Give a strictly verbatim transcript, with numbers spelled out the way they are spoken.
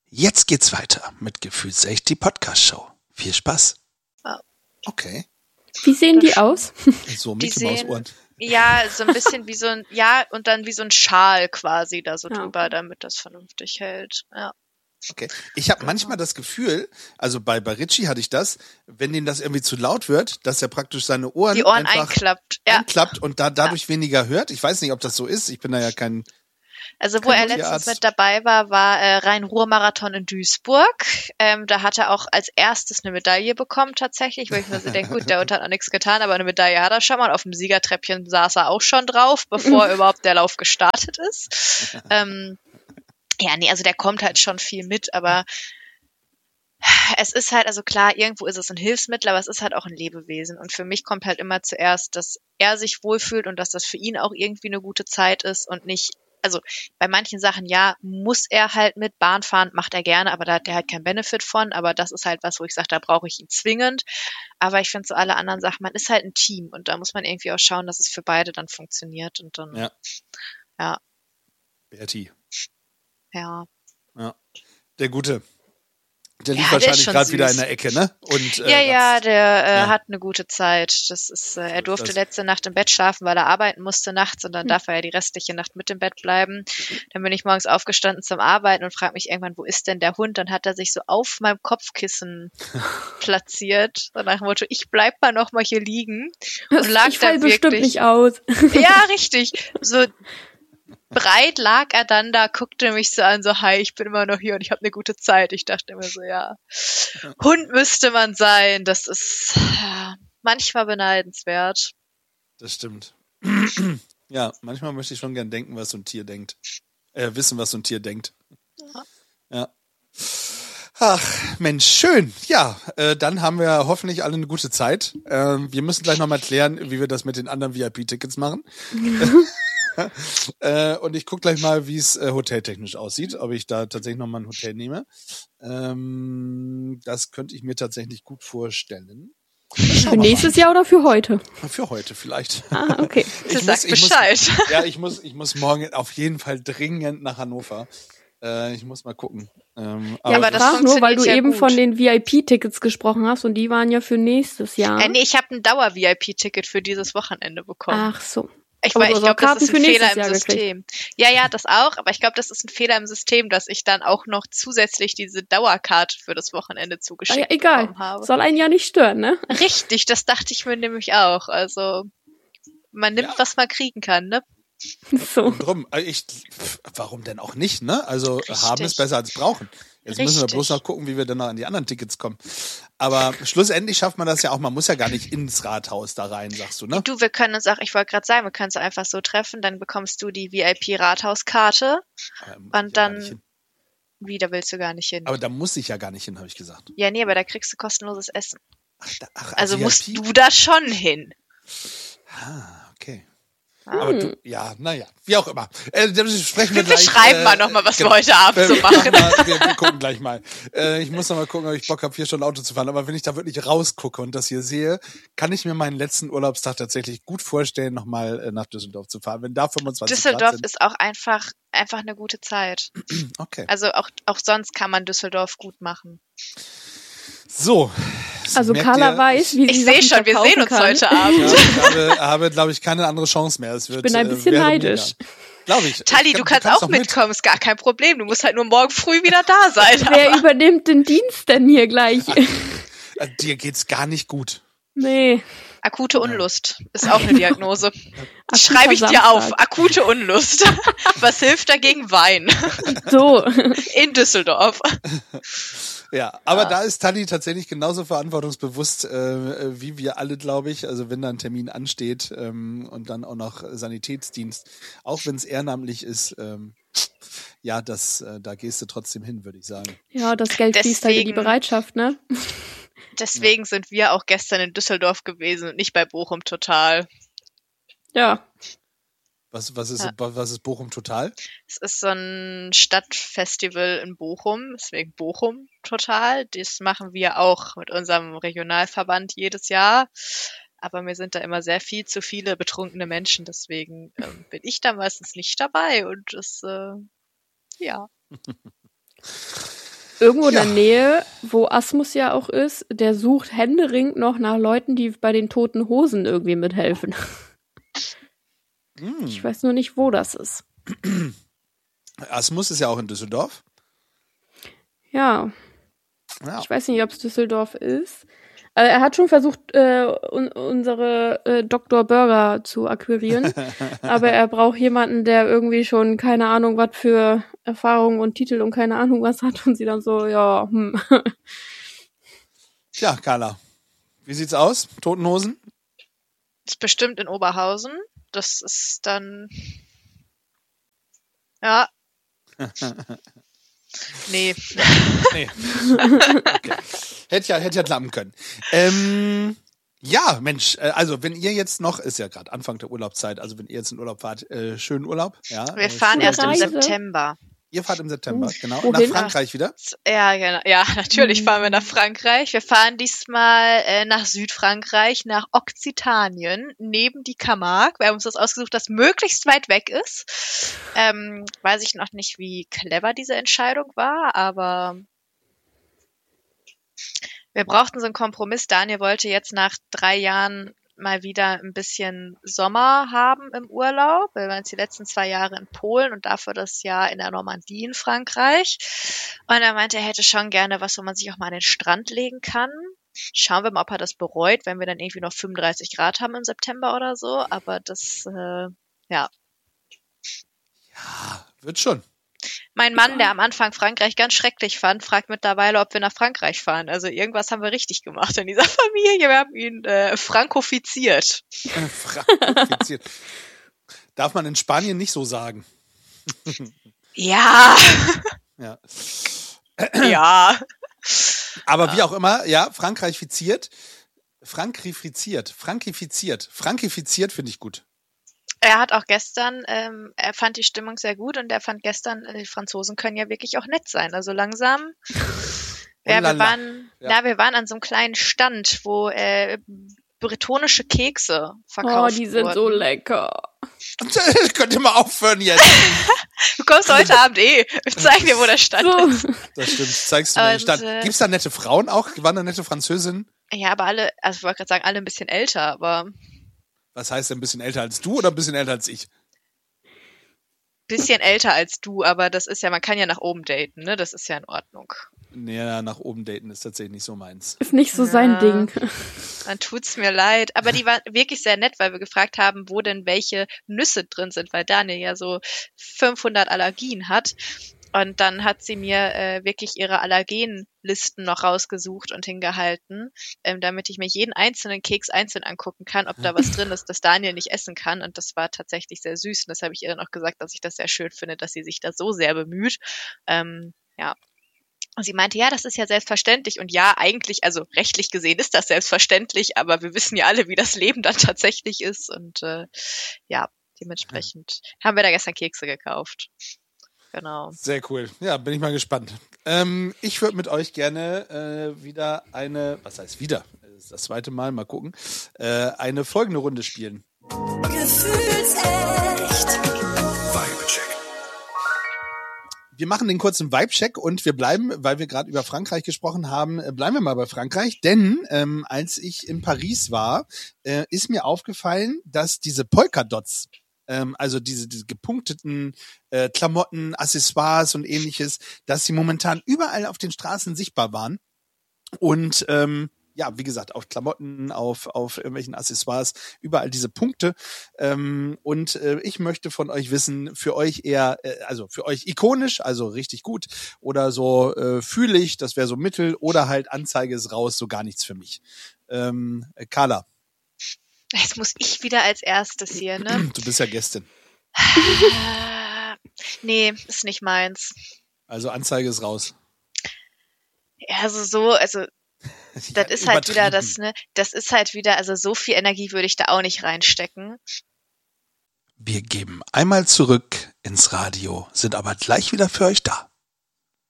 Jetzt geht's weiter mit Gefühlsecht, die Podcast-Show. Viel Spaß. Ja. Okay. Wie sehen die aus? So Die Mickey Maus sehen- Ohren. Ja, so ein bisschen wie so ein, ja, und dann wie so ein Schal quasi da so Ja. drüber, damit das vernünftig hält. Ja. Okay. Ich habe manchmal das Gefühl, also bei, bei Richie hatte ich das, wenn ihm das irgendwie zu laut wird, dass er praktisch seine Ohren, Die Ohren einfach einklappt. Ja. einklappt und da dadurch weniger hört. Ich weiß nicht, ob das so ist. Ich bin da ja kein... Also wo Kein er letztens Tierarzt. mit dabei war, war äh, Rhein-Ruhr-Marathon in Duisburg. Ähm, da hat er auch als erstes eine Medaille bekommen tatsächlich, weil ich mir so denke, gut, der Hund hat noch nichts getan, aber eine Medaille hat er schon mal. Und auf dem Siegertreppchen saß er auch schon drauf, bevor überhaupt der Lauf gestartet ist. Ähm, ja, nee, also der kommt halt schon viel mit, aber es ist halt, also klar, irgendwo ist es ein Hilfsmittel, aber es ist halt auch ein Lebewesen. Und für mich kommt halt immer zuerst, dass er sich wohlfühlt und dass das für ihn auch irgendwie eine gute Zeit ist und nicht, also bei manchen Sachen, ja, muss er halt mit Bahn fahren, macht er gerne, aber da hat er halt keinen Benefit von, aber das ist halt was, wo ich sage, da brauche ich ihn zwingend. Aber ich finde so alle anderen Sachen, man ist halt ein Team und da muss man irgendwie auch schauen, dass es für beide dann funktioniert und dann, Ja. ja, Berti. ja. Ja. Der Gute. Der Ja, liegt der ist wahrscheinlich schon gerade wieder süß. in der Ecke, ne? Und, äh, Ja, ja, ratzt. der äh, Ja. hat eine gute Zeit. Das ist, äh, er ist durfte das. letzte Nacht im Bett schlafen, weil er arbeiten musste nachts und dann Hm. darf er ja die restliche Nacht mit im Bett bleiben. Dann bin ich morgens aufgestanden zum Arbeiten und frage mich irgendwann, wo ist denn der Hund? Dann hat er sich so auf meinem Kopfkissen platziert. So nach dem Motto, ich bleib mal noch mal hier liegen. Und lag ich fall da bestimmt wirklich- nicht aus. Ja, richtig. So breit lag er dann da, guckte mich so an, so, hi, ich bin immer noch hier und ich habe eine gute Zeit. Ich dachte immer so, ja, Hund müsste man sein. Das ist ja, manchmal beneidenswert. Das stimmt. Ja, manchmal möchte ich schon gern denken, was so ein Tier denkt. Äh, wissen, was so ein Tier denkt. Ja. Ja. Ach, Mensch, schön. Ja, äh, dann haben wir hoffentlich alle eine gute Zeit. Ähm, wir müssen gleich nochmal klären, wie wir das mit den anderen V I P-Tickets machen. äh, und ich gucke gleich mal, wie es äh, hoteltechnisch aussieht, ob ich da tatsächlich nochmal ein Hotel nehme. Ähm, das könnte ich mir tatsächlich gut vorstellen. Für nächstes Jahr oder für heute? Für heute vielleicht. Ah, okay. Du sagst Bescheid. Muss, ja, ich muss, ich muss morgen auf jeden Fall dringend nach Hannover. Äh, ich muss mal gucken. Ähm, Ja, aber das das nur, weil du funktioniert ja eben gut. von den V I P-Tickets gesprochen hast und die waren ja für nächstes Jahr. Äh, nee, ich habe ein Dauer-V I P-Ticket für dieses Wochenende bekommen. Ach so. Ich, aber weil du ich hast auch glaube, das Karten ist für ein nächstes Fehler im Jahr System. Ja, ja, das auch, aber ich glaube, das ist ein Fehler im System, dass ich dann auch noch zusätzlich diese Dauerkarte für das Wochenende Ah, zugeschickt ja, egal. bekommen habe. Soll einen ja nicht stören, ne? Richtig, das dachte ich mir nämlich auch. Also man nimmt, Ja. was man kriegen kann, ne? So. drum, äh, ich, pf, warum denn auch nicht, ne? Also Richtig. haben ist besser als brauchen. Jetzt müssen wir Richtig. bloß noch gucken, wie wir dann noch an die anderen Tickets kommen. Aber schlussendlich schafft man das ja auch. Man muss ja gar nicht ins Rathaus da rein, sagst du, ne? Du, wir können uns auch, ich wollte gerade sagen, wir können uns einfach so treffen, dann bekommst du die V I P-Rathauskarte. Aber da muss ich Und ja gar dann- nicht hin. Wieder willst du gar nicht hin. Aber da muss ich ja gar nicht hin, habe ich gesagt. Ja, nee, aber da kriegst du kostenloses Essen. Ach, da, ach, Also V I P? musst du da schon hin. Ah, okay. Ah. Aber du, ja, naja, wie auch immer. Äh, da sprechen wir Wir gleich. schreiben äh, mal noch mal, was genau. wir heute Abend so Wir machen. Mal, wir, wir gucken gleich mal. Äh, ich muss noch mal gucken, ob ich Bock habe, vier Stunden Auto zu fahren. Aber wenn ich da wirklich rausgucke und das hier sehe, kann ich mir meinen letzten Urlaubstag tatsächlich gut vorstellen, nochmal äh, nach Düsseldorf zu fahren. Wenn da fünfundzwanzig Düsseldorf Grad sind. ist auch einfach, einfach eine gute Zeit. Okay. Also auch, auch sonst kann man Düsseldorf gut machen. So. Also Merkt Carla ihr, weiß, wie sie Ich sehe Sachen schon, wir verkaufen sehen uns kann. heute Abend. Ja, ich habe, habe glaube ich, keine andere Chance mehr. Es wird, Ich bin ein äh, bisschen wäre neidisch. Glaube ich. Tali, Ich du kann- kannst auch doch mit. mitkommen, ist gar kein Problem. Du musst halt nur morgen früh wieder da sein. Wer übernimmt den Dienst denn hier gleich? Äh, Dir geht's gar nicht gut. Nee. Akute Unlust ist auch eine Diagnose. Akuter Schreibe ich dir auf. Samstag. Akute Unlust. Was hilft dagegen? Wein. So. In Düsseldorf. Ja, aber Ja. da ist Tali tatsächlich genauso verantwortungsbewusst äh, wie wir alle, glaube ich. Also wenn da ein Termin ansteht ähm, und dann auch noch Sanitätsdienst, auch wenn es ehrenamtlich ist, ähm, ja, das, äh, da gehst du trotzdem hin, würde ich sagen. Ja, das Geld fließt halt in die Deswegen- Bereitschaft, ne? Deswegen sind wir auch gestern in Düsseldorf gewesen und nicht bei Bochum Total. Ja. Was, was ist, Ja. was ist Bochum Total? Es ist so ein Stadtfestival in Bochum, deswegen Bochum Total. Das machen wir auch mit unserem Regionalverband jedes Jahr. Aber mir sind da immer sehr viel zu viele betrunkene Menschen, deswegen ähm, bin ich da meistens nicht dabei und das, äh, ja. Irgendwo in Ja. der Nähe, wo Asmus ja auch ist, der sucht händeringend noch nach Leuten, die bei den Toten Hosen irgendwie mithelfen. Hm. Ich weiß nur nicht, wo das ist. Asmus ist ja auch in Düsseldorf. Ja, Ja. ich weiß nicht, ob es Düsseldorf ist. Also er hat schon versucht, äh, un- unsere äh, Doktor Burger zu akquirieren, aber er braucht jemanden, der irgendwie schon keine Ahnung was für Erfahrungen und Titel und keine Ahnung was hat und sie dann so, ja, hm. Tja, Carla, wie sieht's aus? Toten Hosen? Ist bestimmt in Oberhausen. Das ist dann. Ja. Nee. Nee. Okay. Hätte ja, hätte ja klappen können. Ähm, ja, Mensch, äh, also wenn ihr jetzt noch, ist ja gerade Anfang der Urlaubszeit, also wenn ihr jetzt in Urlaub fahrt, äh, schönen Urlaub. Ja, Wir äh, fahren schöne erst im Reise. September. Ihr fahrt im September, Uh, genau. wohin? Nach Frankreich wieder. Ja, genau. Ja, natürlich fahren wir nach Frankreich. Wir fahren diesmal äh, nach Südfrankreich, nach Okzitanien, neben die Camargue. Wir haben uns das ausgesucht, das möglichst weit weg ist. Ähm, weiß ich noch nicht, wie clever diese Entscheidung war, aber wir brauchten so einen Kompromiss. Daniel wollte jetzt nach drei Jahren mal wieder ein bisschen Sommer haben im Urlaub. Wir waren jetzt die letzten zwei Jahre in Polen und dafür das Jahr in der Normandie in Frankreich. Und er meinte, er hätte schon gerne was, wo man sich auch mal an den Strand legen kann. Schauen wir mal, ob er das bereut, wenn wir dann irgendwie noch fünfunddreißig Grad haben im September oder so. Aber das, äh, ja. Ja, wird schon. Mein Mann, der am Anfang Frankreich ganz schrecklich fand, fragt mittlerweile, ob wir nach Frankreich fahren. Also irgendwas haben wir richtig gemacht in dieser Familie. Wir haben ihn äh, frankofiziert. Frankofiziert. Darf man in Spanien nicht so sagen. Ja, Ja. ja. Aber wie auch immer, ja, Frankreichifiziert. Frankrifiziert. Frankifiziert. Frankifiziert finde ich gut. Er hat auch gestern, ähm, er fand die Stimmung sehr gut und er fand gestern, äh, die Franzosen können ja wirklich auch nett sein. Also langsam. Ja, wir Lala. waren, Ja. ja. wir waren an so einem kleinen Stand, wo äh, bretonische Kekse Oh, verkauft die sind wurden. so lecker. Könnt ihr mal aufhören jetzt. Du kommst heute Abend eh. Ich zeig dir, wo der Stand So. ist. Das stimmt. Zeigst du mir den Und, Stand. äh, Gibt's da nette Frauen auch? Waren da nette Französinnen? Ja, aber alle, also ich wollte gerade sagen, alle ein bisschen älter, aber Was heißt denn ein bisschen älter als du oder ein bisschen älter als ich? bisschen älter als du, aber das ist ja, man kann ja nach oben daten, ne? Das ist ja in Ordnung. Nee, nach oben daten ist tatsächlich nicht so meins. Ist nicht so Ja. sein Ding. Dann tut's mir leid. Aber die war wirklich sehr nett, weil wir gefragt haben, wo denn welche Nüsse drin sind, weil Daniel ja so fünfhundert Allergien hat. Und dann hat sie mir äh, wirklich ihre Allergenlisten noch rausgesucht und hingehalten, ähm, damit ich mir jeden einzelnen Keks einzeln angucken kann, ob da was drin ist, das Daniel nicht essen kann. Und das war tatsächlich sehr süß. Und das habe ich ihr dann auch gesagt, dass ich das sehr schön finde, dass sie sich da so sehr bemüht. Ähm, ja. Und sie meinte, ja, das ist ja selbstverständlich. Und ja, eigentlich, also rechtlich gesehen ist das selbstverständlich, aber wir wissen ja alle, wie das Leben dann tatsächlich ist. Und äh, ja, dementsprechend haben wir da gestern Kekse gekauft. Genau. Sehr cool. Ja, bin ich mal gespannt. Ähm, ich würde mit euch gerne äh, wieder eine, was heißt wieder? Das ist das zweite Mal, mal gucken, äh, eine folgende Runde spielen. Gefühlsecht. Vibe-Check. Wir machen den kurzen Vibe-Check und wir bleiben, weil wir gerade über Frankreich gesprochen haben, äh, bleiben wir mal bei Frankreich. Denn ähm, als ich in Paris war, äh, ist mir aufgefallen, dass diese Polkadots, ähm, also diese, diese gepunkteten äh, Klamotten, Accessoires und ähnliches, dass sie momentan überall auf den Straßen sichtbar waren. Und ähm, ja, wie gesagt, auf Klamotten, auf auf irgendwelchen Accessoires, überall diese Punkte. Ähm, und äh, ich möchte von euch wissen, für euch eher, äh, also für euch ikonisch, also richtig gut, oder so äh, fühlig, das wäre so mittel, oder halt Anzeige ist raus, so gar nichts für mich. Ähm, äh, Carla, Jetzt muss ich wieder als erstes hier, ne? du bist ja Gästin. Äh, nee, ist nicht meins. Also Anzeige ist raus. Ja, also so, also das Ja, ist halt wieder übertrieben. das, ne? Das ist halt wieder, also so viel Energie würde ich da auch nicht reinstecken. Wir geben einmal zurück ins Radio, sind aber gleich wieder für euch da.